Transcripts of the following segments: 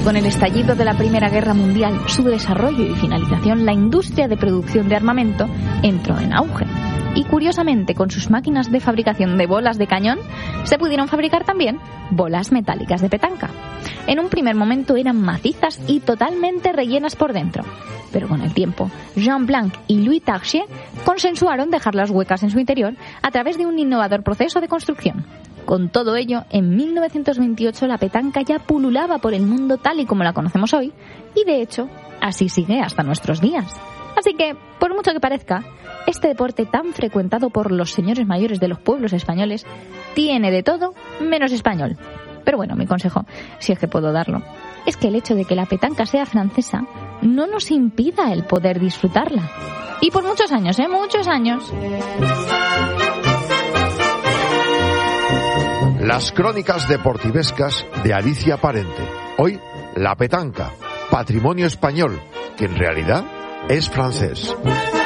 Con el estallido de la Primera Guerra Mundial, su desarrollo y finalización, la industria de producción de armamento entró en auge. Y curiosamente, con sus máquinas de fabricación de bolas de cañón, se pudieron fabricar también bolas metálicas de petanca. En un primer momento eran macizas y totalmente rellenas por dentro. Pero con el tiempo, Jean Blanc y Louis Tarchier consensuaron dejarlas huecas en su interior a través de un innovador proceso de construcción. Con todo ello, en 1928 la petanca ya pululaba por el mundo tal y como la conocemos hoy, y de hecho, así sigue hasta nuestros días. Así que, por mucho que parezca, este deporte tan frecuentado por los señores mayores de los pueblos españoles tiene de todo menos español. Pero bueno, mi consejo, si es que puedo darlo, es que el hecho de que la petanca sea francesa no nos impida el poder disfrutarla. Y por muchos años, muchos años. Las crónicas deportivescas de Alicia Parente. Hoy, la petanca, patrimonio español, que en realidad es francés.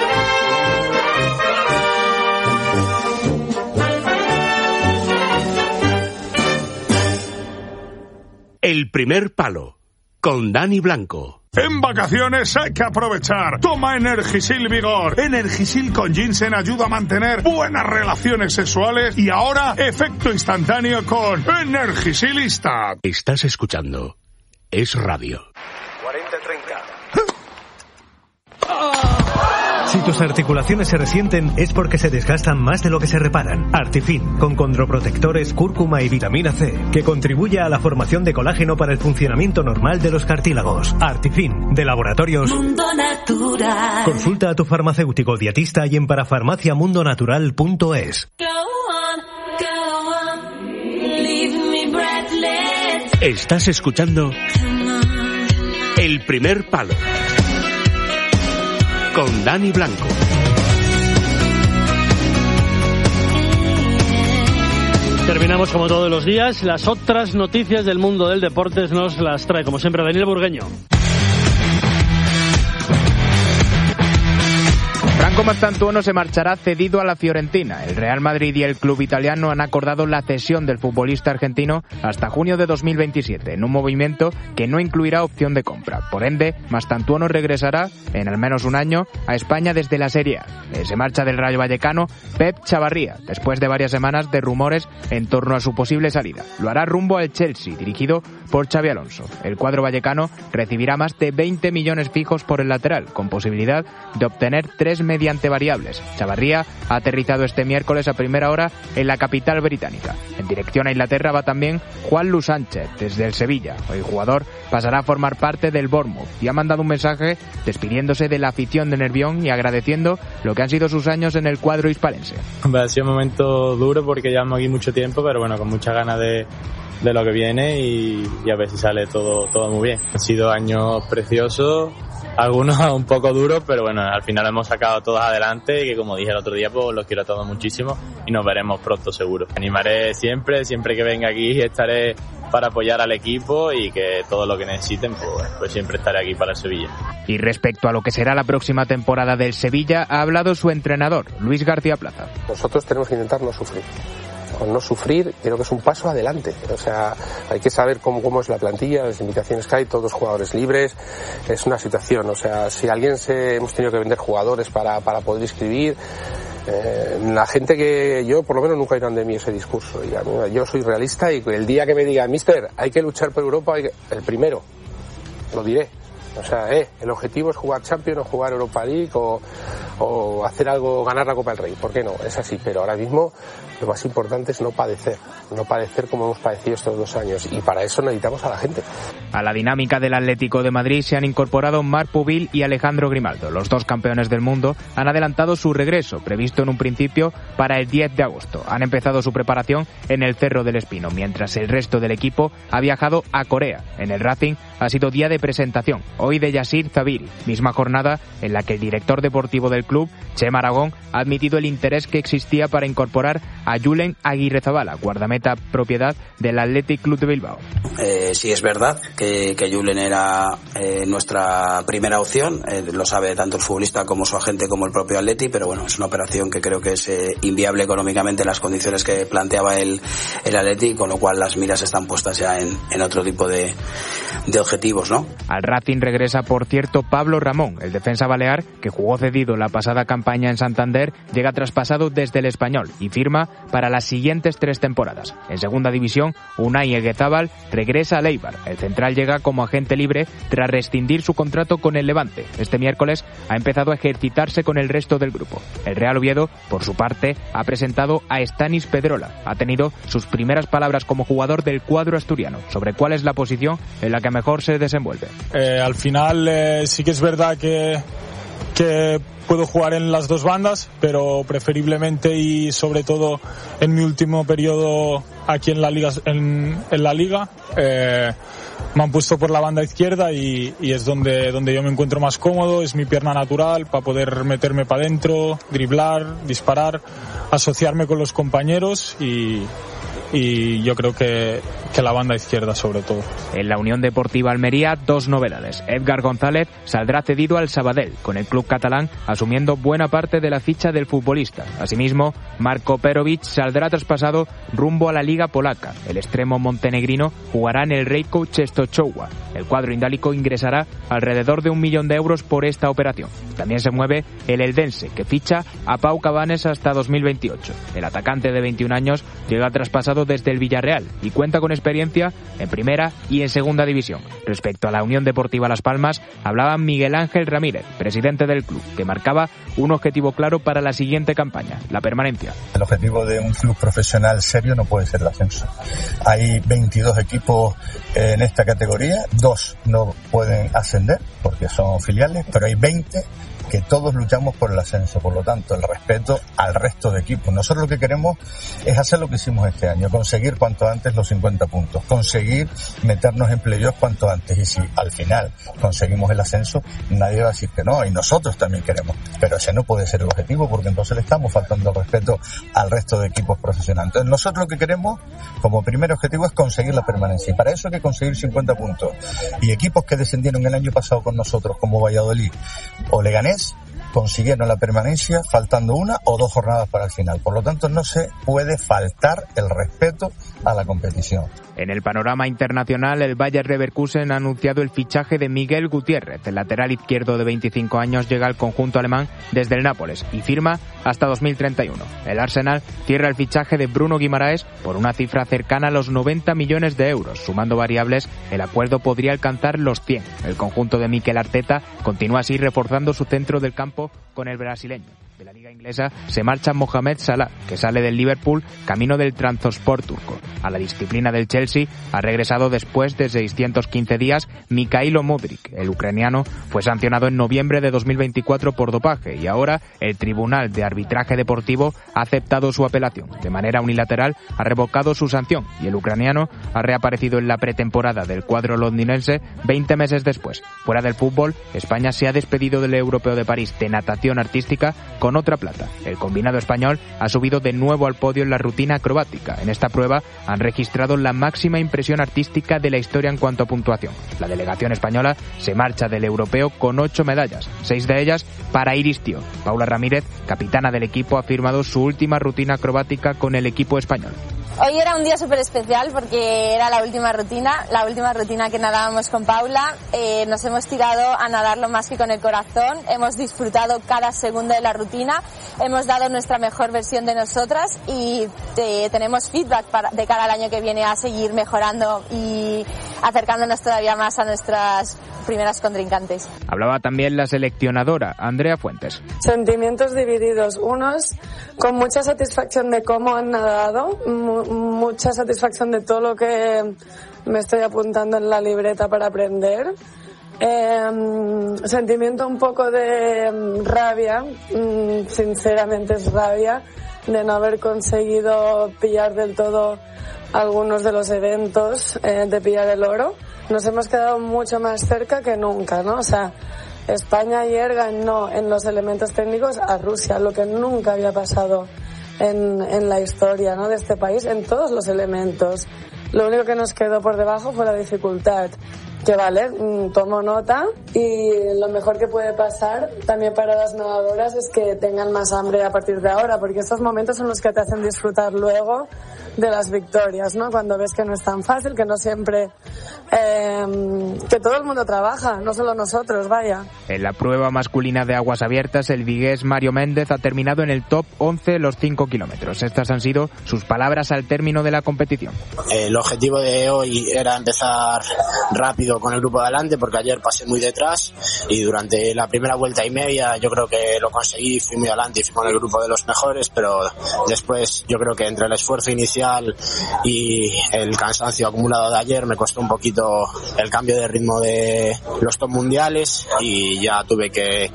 El primer palo, con Dani Blanco. En vacaciones hay que aprovechar. Toma Energisil Vigor. Energisil con ginseng ayuda a mantener buenas relaciones sexuales y ahora efecto instantáneo con Energisilista. Estás escuchando Es Radio. 40-30. Si tus articulaciones se resienten es porque se desgastan más de lo que se reparan. Artifin, con condroprotectores, cúrcuma y vitamina C, que contribuye a la formación de colágeno para el funcionamiento normal de los cartílagos. Artifin, de Laboratorios Mundo Natural. Consulta a tu farmacéutico dietista y en parafarmaciamundonatural.es. Estás escuchando El primer palo, con Dani Blanco. Terminamos como todos los días. Las otras noticias del mundo del deporte nos las trae, como siempre, Daniel Burgueño. Franco Mastantuono se marchará cedido a la Fiorentina. El Real Madrid y el club italiano han acordado la cesión del futbolista argentino hasta junio de 2027, en un movimiento que no incluirá opción de compra. Por ende, Mastantuono regresará, en al menos un año, a España desde la Serie A. Se marcha del Rayo Vallecano Pep Chavarría, después de varias semanas de rumores en torno a su posible salida. Lo hará rumbo al Chelsea, dirigido por Xabi Alonso. El cuadro vallecano recibirá más de 20 millones fijos por el lateral, con posibilidad de obtener 3 mediante variables. Chavarría ha aterrizado este miércoles a primera hora en la capital británica. En dirección a Inglaterra va también Juan Luis Sánchez, desde el Sevilla. El jugador pasará a formar parte del Bournemouth y ha mandado un mensaje despidiéndose de la afición de Nervión y agradeciendo lo que han sido sus años en el cuadro hispalense. Ha sido un momento duro porque llevamos aquí mucho tiempo, pero bueno, con muchas ganas de lo que viene y a ver si sale todo muy bien. Han sido años preciosos, algunos un poco duros, pero bueno, al final hemos sacado todos adelante y que, como dije el otro día, pues los quiero a todos muchísimo y nos veremos pronto seguro. Me animaré siempre que venga aquí estaré para apoyar al equipo y que todo lo que necesiten, pues siempre estaré aquí para el Sevilla. Y respecto a lo que será la próxima temporada del Sevilla, ha hablado su entrenador, Luis García Plaza. Nosotros tenemos que intentar no sufrir. Con no sufrir, creo que es un paso adelante. O sea, hay que saber cómo es la plantilla, las limitaciones que hay, todos jugadores libres. Es una situación, o sea, si hemos tenido que vender jugadores para poder inscribir. La gente que yo, por lo menos, nunca irán de mí ese discurso. Yo soy realista y el día que me digan, mister, hay que luchar por Europa, el primero, lo diré. O sea, el objetivo es jugar Champions o jugar Europa League o hacer algo, ganar la Copa del Rey. ¿Por qué no? Es así, pero ahora mismo lo más importante es no padecer como hemos padecido estos 2 años y para eso necesitamos a la gente. A la dinámica del Atlético de Madrid se han incorporado Marc Pubil y Alejandro Grimaldo. Los 2 campeones del mundo han adelantado su regreso, previsto en un principio para el 10 de agosto. Han empezado su preparación en el Cerro del Espino, mientras el resto del equipo ha viajado a Corea. En el Racing ha sido día de presentación, hoy de Yasir Zabiri, misma jornada en la que el director deportivo del club, Chema Aragón, ha admitido el interés que existía para incorporar a Julen Aguirrezabala, guardameta guardameta propiedad del Athletic Club de Bilbao. Sí es verdad que Julen era nuestra primera opción, lo sabe tanto el futbolista como su agente como el propio Athletic, pero bueno, es una operación que creo que es inviable económicamente en las condiciones que planteaba el Athletic, con lo cual las miras están puestas ya en otro tipo de objetivos, ¿no? Al Racing regresa, por cierto, Pablo Ramón, el defensa balear, que jugó cedido la pasada campaña en Santander, llega traspasado desde el Español y firma para las siguientes 3 temporadas. En segunda división, Unai Eguezábal regresa al Eibar. El central llega como agente libre tras rescindir su contrato con el Levante. Este miércoles ha empezado a ejercitarse con el resto del grupo. El Real Oviedo, por su parte, ha presentado a Stanis Pedrola. Ha tenido sus primeras palabras como jugador del cuadro asturiano sobre cuál es la posición en la que mejor se desenvuelve. Al final sí que es verdad que puedo jugar en las dos bandas, pero preferiblemente y sobre todo en mi último periodo aquí en la liga, me han puesto por la banda izquierda y es donde yo me encuentro más cómodo, es mi pierna natural para poder meterme para adentro, driblar, disparar, asociarme con los compañeros y yo creo que la banda izquierda sobre todo. En la Unión Deportiva Almería, 2 novedades. Edgar González saldrá cedido al Sabadell, con el club catalán asumiendo buena parte de la ficha del futbolista. Asimismo, Marko Perovic saldrá traspasado rumbo a la Liga Polaca. El extremo montenegrino jugará en el Rejko Częstochowa. El cuadro indálico ingresará alrededor de 1 millón de euros por esta operación. También se mueve el Eldense, que ficha a Pau Cabanes hasta 2028. El atacante de 21 años llega traspasado desde el Villarreal y cuenta con experiencia en primera y en segunda división. Respecto a la Unión Deportiva Las Palmas, hablaba Miguel Ángel Ramírez, presidente del club, que marcaba un objetivo claro para la siguiente campaña, la permanencia. El objetivo de un club profesional serio no puede ser el ascenso. Hay 22 equipos en esta categoría, 2 no pueden ascender porque son filiales, pero hay 20 que todos luchamos por el ascenso, por lo tanto el respeto al resto de equipos. Nosotros lo que queremos es hacer lo que hicimos este año, conseguir cuanto antes los 50 puntos, conseguir meternos en playoffs cuanto antes, y si al final conseguimos el ascenso, nadie va a decir que no, y nosotros también queremos, pero ese no puede ser el objetivo porque entonces le estamos faltando el respeto al resto de equipos profesionales. Entonces nosotros lo que queremos como primer objetivo es conseguir la permanencia, y para eso hay que conseguir 50 puntos, y equipos que descendieron el año pasado con nosotros como Valladolid o Leganés consiguieron la permanencia faltando 1 o 2 jornadas para el final. Por lo tanto, no se puede faltar el respeto a la competición. En el panorama internacional, el Bayer Leverkusen ha anunciado el fichaje de Miguel Gutiérrez. El lateral izquierdo de 25 años llega al conjunto alemán desde el Nápoles y firma hasta 2031. El Arsenal cierra el fichaje de Bruno Guimaraes por una cifra cercana a los 90 millones de euros. Sumando variables, el acuerdo podría alcanzar los 100. El conjunto de Mikel Arteta continúa así reforzando su centro del campo con el brasileño. De la liga inglesa se marcha Mohamed Salah, que sale del Liverpool camino del Trabzonspor turco. A la disciplina del Chelsea ha regresado después de 615 días Mikhailo Mudryk. El ucraniano fue sancionado en noviembre de 2024 por dopaje y ahora el Tribunal de Arbitraje Deportivo ha aceptado su apelación. De manera unilateral ha revocado su sanción y el ucraniano ha reaparecido en la pretemporada del cuadro londinense 20 meses después. Fuera del fútbol, España se ha despedido del Europeo de París de natación artística con otra plata. El combinado español ha subido de nuevo al podio en la rutina acrobática. En esta prueba han registrado la máxima impresión artística de la historia en cuanto a puntuación. La delegación española se marcha del europeo con 8 medallas, 6 de ellas para Iris Tío. Paula Ramírez, capitana del equipo, ha firmado su última rutina acrobática con el equipo español. Hoy era un día súper especial porque era la última rutina que nadábamos con Paula. Nos hemos tirado a nadarlo más que con el corazón, hemos disfrutado cada segundo de la rutina, hemos dado nuestra mejor versión de nosotras y tenemos feedback de cara al año que viene a seguir mejorando y acercándonos todavía más a nuestras primeras contrincantes. Hablaba también la seleccionadora Andrea Fuentes. Sentimientos divididos, unos con mucha satisfacción de cómo han nadado, mucha satisfacción de todo lo que me estoy apuntando en la libreta para aprender, sentimiento un poco de rabia, sinceramente es rabia de no haber conseguido pillar del todo algunos de los eventos, de pillar el oro. Nos hemos quedado mucho más cerca que nunca, ¿no? O sea, España ayer ganó en los elementos técnicos a Rusia, lo que nunca había pasado en la historia, ¿no?, de este país, en todos los elementos. Lo único que nos quedó por debajo fue la dificultad. Que vale, tomo nota, y lo mejor que puede pasar también para las nadadoras es que tengan más hambre a partir de ahora, porque estos momentos son los que te hacen disfrutar luego de las victorias, ¿no? Cuando ves que no es tan fácil, que no siempre, que todo el mundo trabaja, no solo nosotros, vaya. En la prueba masculina de aguas abiertas, el vigués Mario Méndez ha terminado en el top 11 los 5 kilómetros. Estas han sido sus palabras al término de la competición. El objetivo de hoy era empezar rápido con el grupo de adelante, porque ayer pasé muy detrás y durante la primera vuelta y media yo creo que lo conseguí, fui muy adelante y fui con el grupo de los mejores, pero después yo creo que entre el esfuerzo inicial y el cansancio acumulado de ayer me costó un poquito el cambio de ritmo de los top mundiales y ya tuve que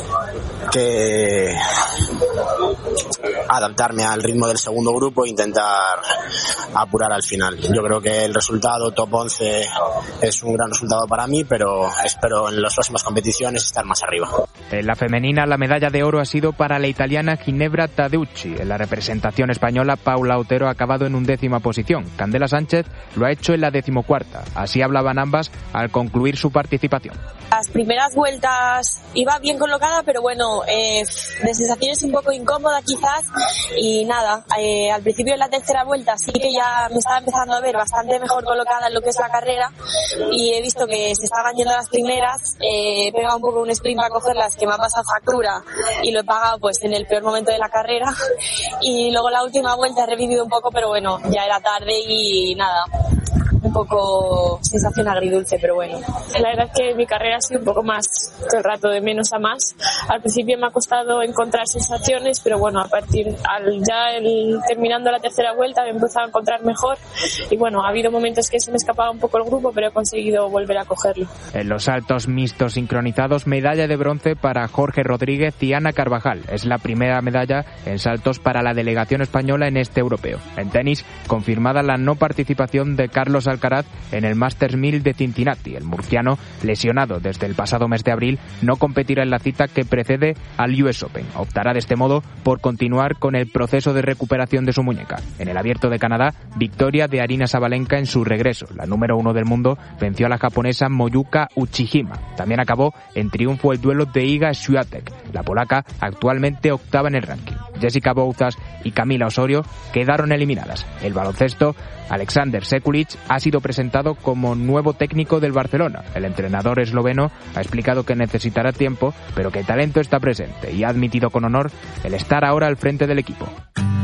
adaptarme al ritmo del segundo grupo e intentar apurar al final. Yo creo que el resultado top 11 es un gran resultado para mí, pero espero en las próximas competiciones estar más arriba. En la femenina, la medalla de oro ha sido para la italiana Ginebra Tadeucci. En la representación española, Paula Otero ha acabado en 11ª posición. Candela Sánchez lo ha hecho en la 14ª. Así hablaban ambas al concluir su participación. Las primeras vueltas iba bien colocada, pero bueno, de sensaciones un poco incómoda quizás, y nada, al principio de la tercera vuelta sí que ya me estaba empezando a ver bastante mejor colocada en lo que es la carrera, y he visto que se estaban yendo las primeras, he pegado un poco un sprint para cogerlas, que me ha pasado factura y lo he pagado pues en el peor momento de la carrera, y luego la última vuelta he revivido un poco, pero bueno, ya era tarde y nada, un poco sensación agridulce, pero bueno. La verdad es que mi carrera ha sido un poco más todo el rato de menos a más. Al principio me ha costado encontrar sensaciones, pero bueno, terminando la tercera vuelta me he empezado a encontrar mejor, y bueno, ha habido momentos que se me escapaba un poco el grupo, pero he conseguido volver a cogerlo. En los saltos mixtos sincronizados, medalla de bronce para Jorge Rodríguez y Ana Carvajal. Es la primera medalla en saltos para la delegación española en este europeo. En tenis, confirmada la no participación de Carlos Alcaraz en el Masters 1000 de Cincinnati. El murciano, lesionado desde el pasado mes de abril, no competirá en la cita que precede al US Open. Optará de este modo por continuar con el proceso de recuperación de su muñeca. En el Abierto de Canadá, victoria de Aryna Sabalenka en su regreso. La número 1 del mundo venció a la japonesa Moyuka Uchihima. También acabó en triunfo el duelo de Iga Swiatek, la polaca actualmente octava en el ranking. Jessica Bouzas y Camila Osorio quedaron eliminadas. El baloncesto, Alexander Sekulic ha sido presentado como nuevo técnico del Barcelona. El entrenador esloveno ha explicado que necesitará tiempo, pero que el talento está presente, y ha admitido con honor el estar ahora al frente del equipo.